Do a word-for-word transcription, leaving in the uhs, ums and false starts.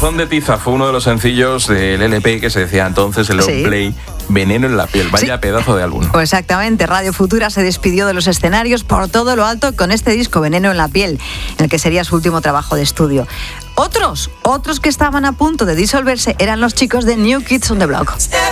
Corazón de tiza fue uno de los sencillos del L P que se decía entonces, el Sí. Play, Veneno en la piel. Vaya Sí. pedazo de álbum. Pues exactamente, Radio Futura se despidió de los escenarios por todo lo alto con este disco, Veneno en la piel, en el que sería su último trabajo de estudio. Otros, otros que estaban a punto de disolverse eran los chicos de New Kids on the Block. Step